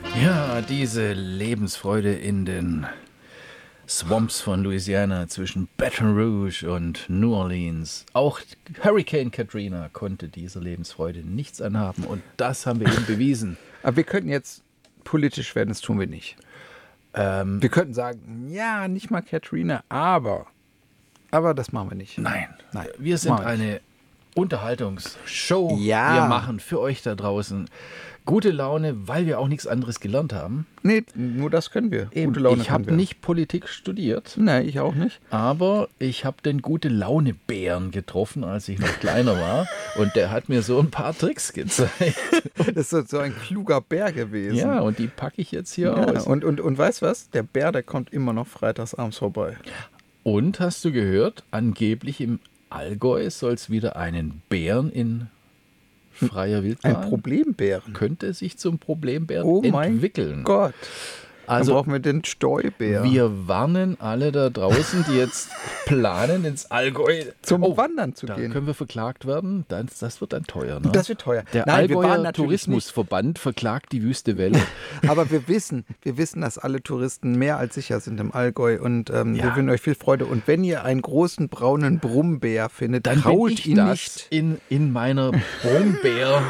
Ja, diese Lebensfreude in den Swamps von Louisiana zwischen Baton Rouge und New Orleans. Auch Hurricane Katrina konnte dieser Lebensfreude nichts anhaben und das haben wir ihm bewiesen. Aber wir könnten jetzt politisch werden, das tun wir nicht. Wir könnten sagen, ja, nicht mal Katrina, aber das machen wir nicht. Nein, Nein, wir sind machen wir nicht. eine Unterhaltungsshow. Ja. Wir machen für euch da draußen gute Laune, weil wir auch nichts anderes gelernt haben. Nee, nur das können wir. Gute Laune Ich habe können wir. nicht Politik studiert. Nee, ich auch nicht. Aber ich habe den Gute-Laune-Bären getroffen, als ich noch kleiner war. Und der hat mir so ein paar Tricks gezeigt. Das ist so ein kluger Bär gewesen. Ja, und die packe ich jetzt hier Ja, aus. und weißt du was? Der Bär, der kommt immer noch freitagsabends vorbei. Und hast du gehört, angeblich im Allgäu soll es wieder einen Bären in freier Wildbahn. Ein Problembären. Könnte sich zum Problembären Oh mein entwickeln. Gott. Also Dann brauchen wir den Stäubär. wir warnen alle da draußen, die jetzt planen, ins Allgäu Zum Wandern zu da gehen. können wir verklagt werden. Das wird dann teuer. Ne? Das wird teuer. Der Nein, wir waren Allgäuer natürlich Tourismusverband verklagt die Wüste Welle. nicht. Aber wir wissen, dass alle Touristen mehr als sicher sind im Allgäu und wir Ja. wünschen euch viel Freude. Und wenn ihr einen großen braunen Brummbär findet, Dann bin traut ich ihn das nicht. in meiner Brombeer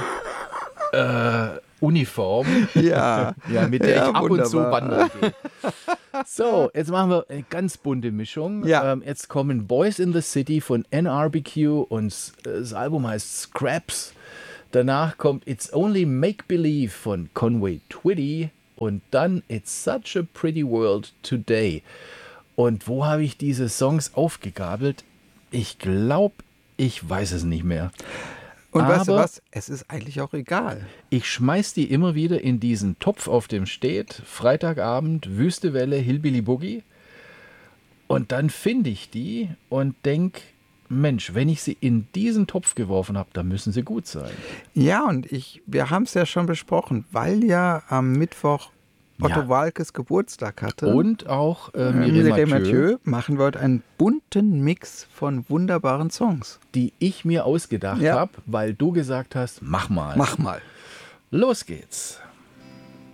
Uniform, Ja, ja, mit der ich ab und zu wunderbar. wandern gehe. So, jetzt machen wir eine ganz bunte Mischung. Ja. Jetzt kommen Boys in the City von NRBQ und das Album heißt Scraps. Danach kommt It's Only Make Believe von Conway Twitty und dann It's Such a Pretty World Today. Und wo habe ich diese Songs aufgegabelt? Ich glaube, ich weiß es nicht mehr. Und weißt du Aber was? Es ist eigentlich auch egal. ich schmeiß die immer wieder in diesen Topf, auf dem steht Freitagabend, Wüste Welle, Hillbilly Boogie. Und dann finde ich die und denke, Mensch, wenn ich sie in diesen Topf geworfen habe, dann müssen sie gut sein. Ja, und wir haben es ja schon besprochen, weil ja am Mittwoch Otto Ja. Walkes Geburtstag hatte. Und auch Mireille Mireille Mathieu, Mathieu machen wir heute einen bunten Mix von wunderbaren Songs. die ich mir ausgedacht Ja. habe, weil du gesagt hast, mach mal. Mach mal. Los geht's.